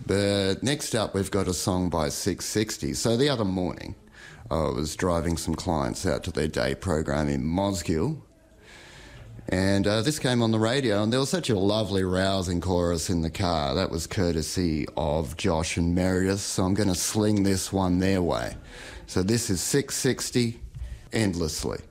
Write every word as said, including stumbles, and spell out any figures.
But next up, we've got a song by six sixty. So the other morning, I was driving some clients out to their day program in Mosgiel, and uh, this came on the radio, and there was such a lovely rousing chorus in the car. That was courtesy of Josh and Meredith, so I'm going to sling this one their way. So this is six sixty, Endlessly.